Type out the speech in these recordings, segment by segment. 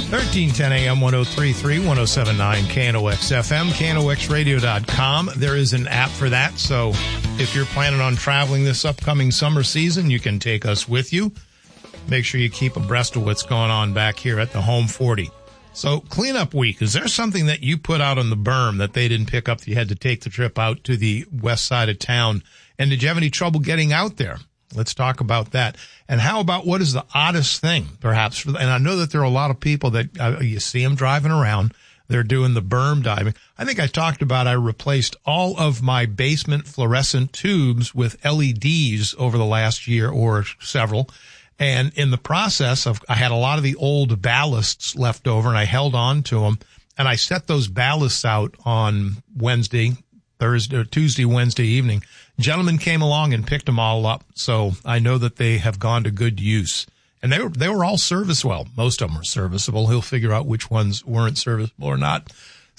1310 AM 103.3, 107.9 KNOX FM, KNOXradio.com. There is an app for that, so if you're planning on traveling this upcoming summer season, you can take us with you. Make sure you keep abreast of what's going on back here at the Home 40. So, cleanup week, is there something that you put out on the berm that they didn't pick up? You had to take the trip out to the west side of town. And did you have any trouble getting out there? Let's talk about that. And how about what is the oddest thing, perhaps? And I know that there are a lot of people that you see them driving around. They're doing the berm diving. I think I talked about I replaced all of my basement fluorescent tubes with LEDs over the last year or several. And in the process of, I had a lot of the old ballasts left over and I held on to them. And I set those ballasts out on Tuesday, Wednesday evening. Gentlemen came along and picked them all up. So I know that they have gone to good use. And they were all serviceable. Most of them were serviceable. He'll figure out which ones weren't serviceable or not.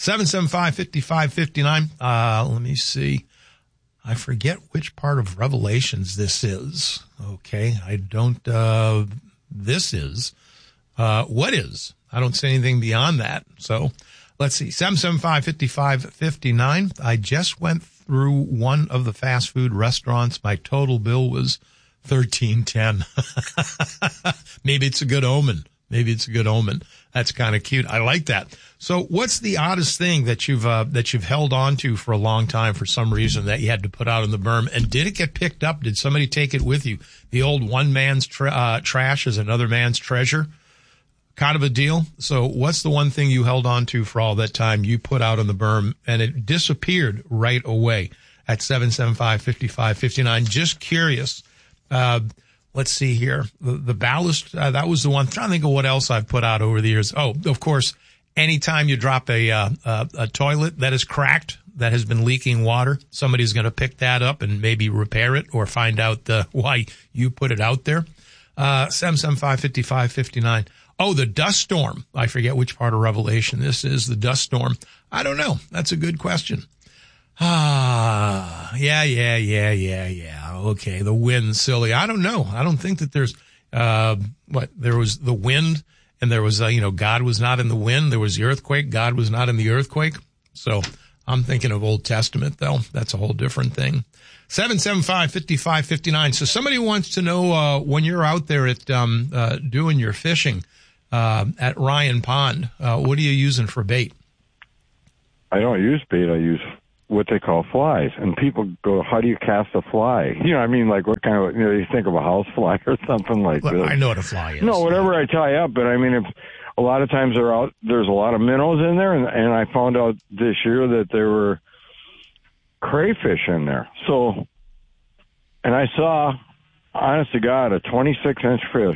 775-5559. Let me see. I forget which part of Revelations this is. Okay. I don't, this is, what is? I don't say anything beyond that. So let's see. 775-5559. I just went through one of the fast food restaurants. My total bill was $13.10. Maybe it's a good omen. That's kind of cute. I like that. So what's the oddest thing that you've held on to for a long time for some reason that you had to put out in the berm? And did it get picked up? Did somebody take it with you? The old one man's trash is another man's treasure kind of a deal. So what's the one thing you held on to for all that time you put out on the berm and it disappeared right away at 775-5559? Just curious. Let's see here. The ballast, that was the one. I'm trying to think of what else I've put out over the years. Oh, of course, anytime you drop a toilet that is cracked, that has been leaking water, somebody's going to pick that up and maybe repair it or find out why you put it out there. 775-5559. Oh, the dust storm. I forget which part of Revelation this is, the dust storm. I don't know. That's a good question. Yeah. Okay, the wind, silly. I don't know. I don't think that there's, there was the wind and there was, God was not in the wind. There was the earthquake. God was not in the earthquake. So I'm thinking of Old Testament, though. That's a whole different thing. 775-5559. So somebody wants to know, when you're out there at, doing your fishing, at Ryan Pond, what are you using for bait? I don't use bait. I use what they call flies. And people go, how do you cast a fly? Like what kind of, you think of a house fly or something like this. I know what a fly is. No, whatever I tie up. But if a lot of times there's a lot of minnows in there. And I found out this year that there were crayfish in there. So, and I saw, honest to God, a 26-inch fish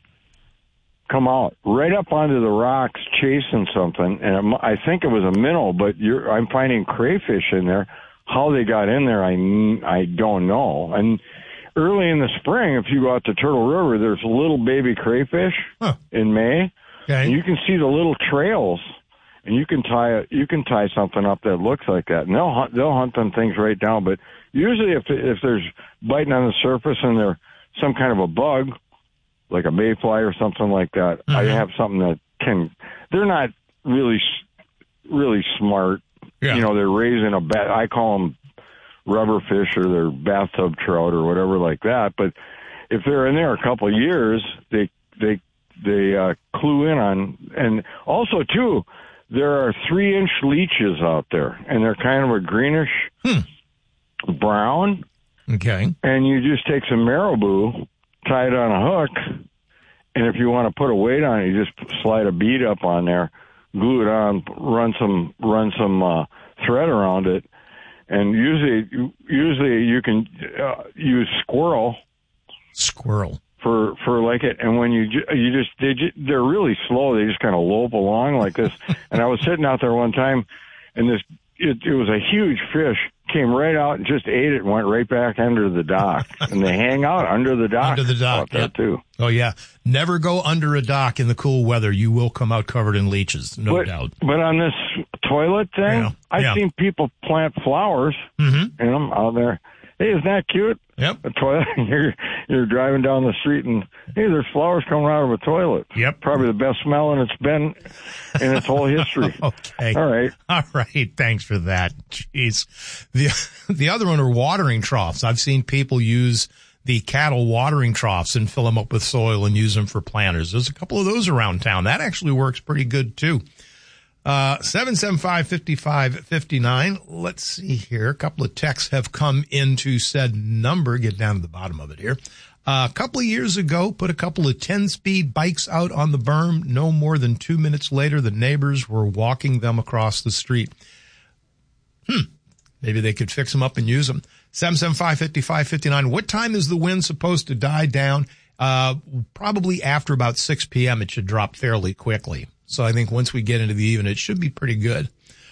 come out right up onto the rocks chasing something, and I think it was a minnow, but I'm finding crayfish in there. How they got in there, I don't know. And early in the spring, if you go out to Turtle River, there's little baby crayfish in May, and you can see the little trails, and you can tie something up that looks like that. And they'll hunt them things right down. But usually, if there's biting on the surface and they're some kind of a bug, like a mayfly or something like that, I have something that they're not really smart. Yeah. They're raising I call them rubber fish or they're bathtub trout or whatever like that. But if they're in there a couple of years, they clue in on, and also too, there are 3-inch leeches out there and they're kind of a greenish brown. Okay. And you just take some marabou, tie it on a hook, and if you want to put a weight on it, you just slide a bead up on there, glue it on, run some thread around it, and usually you can use squirrel for like it. And when they're really slow, they just kind of lope along like this. And I was sitting out there one time, and it was a huge fish, came right out and just ate it and went right back under the dock. And they hang out under the dock. Out there too. Oh, yeah. Never go under a dock in the cool weather. You will come out covered in leeches, no doubt. But on this toilet thing, I've seen people plant flowers in them out there. hey, isn't that cute? Yep. A toilet. You're driving down the street and, hey, there's flowers coming out of a toilet. Yep. Probably the best smelling it's been in its whole history. Okay. All right. Thanks for that. Jeez. The other one are watering troughs. I've seen people use the cattle watering troughs and fill them up with soil and use them for planters. There's a couple of those around town. That actually works pretty good too. 775-5559. Let's see here. A couple of texts have come into said number. Get down to the bottom of it here. A couple of years ago, put a couple of 10-speed bikes out on the berm. No more than 2 minutes later, the neighbors were walking them across the street. Maybe they could fix them up and use them. 775-5559. What time is the wind supposed to die down? Probably after about 6 p.m. It should drop fairly quickly. So I think once we get into the evening, it should be pretty good.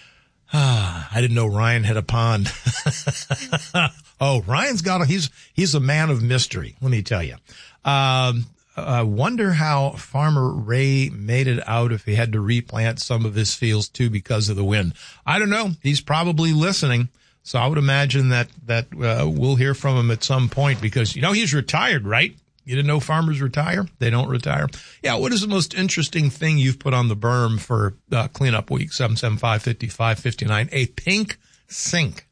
I didn't know Ryan had a pond. Oh, Ryan's got he's a man of mystery. Let me tell you. I wonder how Farmer Ray made it out if he had to replant some of his fields too because of the wind. I don't know. He's probably listening. So I would imagine that we'll hear from him at some point because, he's retired, right? You didn't know farmers retire? They don't retire. Yeah, what is the most interesting thing you've put on the berm for cleanup week? 775-5559. A pink sink.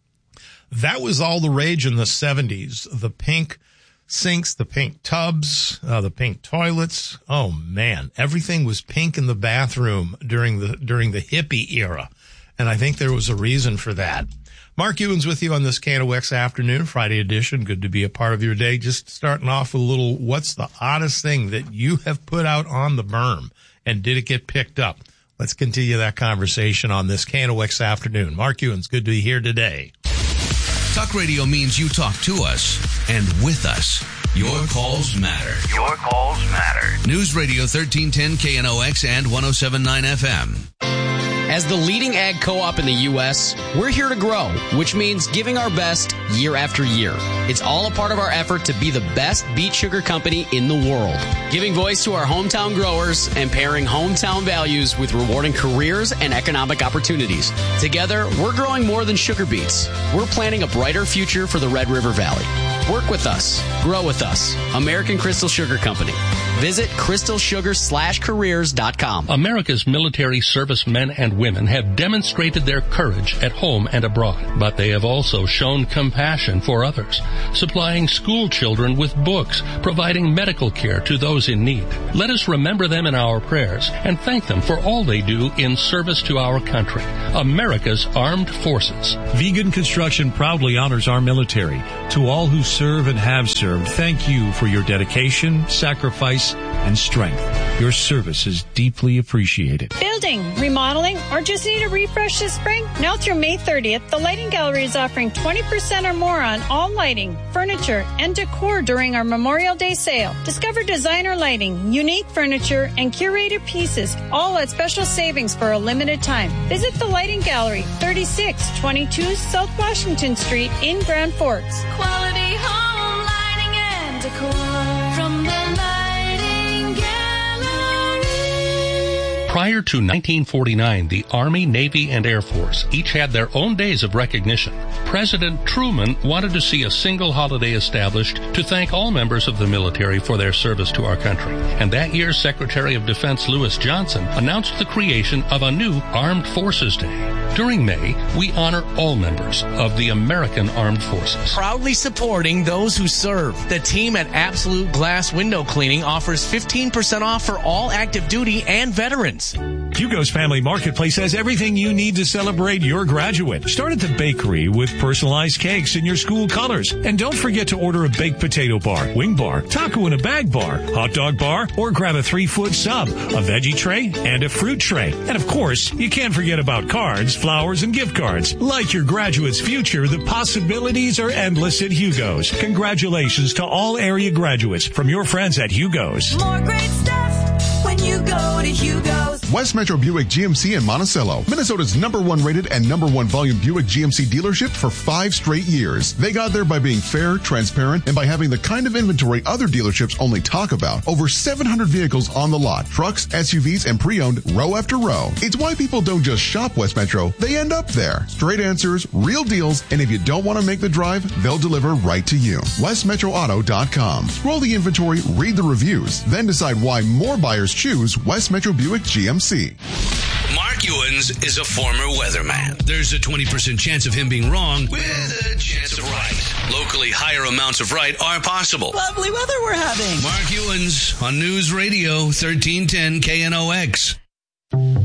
That was all the rage in the 70s. The pink sinks, the pink tubs, the pink toilets. Oh, man. Everything was pink in the bathroom during the hippie era. And I think there was a reason for that. Mark Ewens with you on this KNOX afternoon, Friday edition. Good to be a part of your day. Just starting off with a little, what's the oddest thing that you have put out on the berm, and did it get picked up? Let's continue that conversation on this KNOX afternoon. Mark Ewens, good to be here today. Talk radio means you talk to us and with us. Your calls matter. Your calls matter. News Radio 1310 KNOX and 107.9 FM. As the leading ag co-op in the U.S., we're here to grow, which means giving our best year after year. It's all a part of our effort to be the best beet sugar company in the world, giving voice to our hometown growers and pairing hometown values with rewarding careers and economic opportunities. Together, we're growing more than sugar beets. We're planting a brighter future for the Red River Valley. Work with us. Grow with us. American Crystal Sugar Company. Visit crystalsugar/careers.com. America's military servicemen and women have demonstrated their courage at home and abroad, but they have also shown compassion for others, supplying school children with books, providing medical care to those in need. Let us remember them in our prayers and thank them for all they do in service to our country, America's armed forces. Vegan Construction proudly honors our military. To all who serve and have served, thank you for your dedication, sacrifice, and strength. Your service is deeply appreciated. Building, remodeling, or just need a refresh this spring? Now through May 30th, the Lighting Gallery is offering 20% or more on all lighting, furniture, and decor during our Memorial Day sale. Discover designer lighting, unique furniture, and curated pieces, all at special savings for a limited time. Visit the Lighting Gallery, 3622 South Washington Street in Grand Forks. Quality home lighting and decor from the Lighting Gallery. Prior to 1949, the Army, Navy, and Air Force each had their own days of recognition. President Truman wanted to see a single holiday established to thank all members of the military for their service to our country. And that year, Secretary of Defense Lewis Johnson announced the creation of a new Armed Forces Day. During May, we honor all members of the American Armed Forces. Proudly supporting those who serve. The team at Absolute Glass Window Cleaning offers 15% off for all active duty and veterans. Hugo's Family Marketplace has everything you need to celebrate your graduate. Start at the bakery with personalized cakes in your school colors. And don't forget to order a baked potato bar, wing bar, taco in a bag bar, hot dog bar, or grab a 3-foot sub, a veggie tray, and a fruit tray. And of course, you can't forget about cards, flowers, and gift cards. Like your graduate's future, the possibilities are endless at Hugo's. Congratulations to all area graduates from your friends at Hugo's. More great stuff when you go to Hugo's. West Metro Buick GMC in Monticello, Minnesota's #1 rated and #1 volume Buick GMC dealership for 5 straight years. They got there by being fair, transparent, and by having the kind of inventory other dealerships only talk about. Over 700 vehicles on the lot, trucks, SUVs, and pre-owned row after row. It's why people don't just shop West Metro, they end up there. Straight answers, real deals, and if you don't want to make the drive, they'll deliver right to you. WestMetroAuto.com. Scroll the inventory, read the reviews, then decide why more buyers choose West Metro Buick GMC. Mark Ewens is a former weatherman. There's a 20% chance of him being wrong with a chance of right. Locally, higher amounts of right are possible. Lovely weather we're having. Mark Ewens on News Radio 1310 KNOX.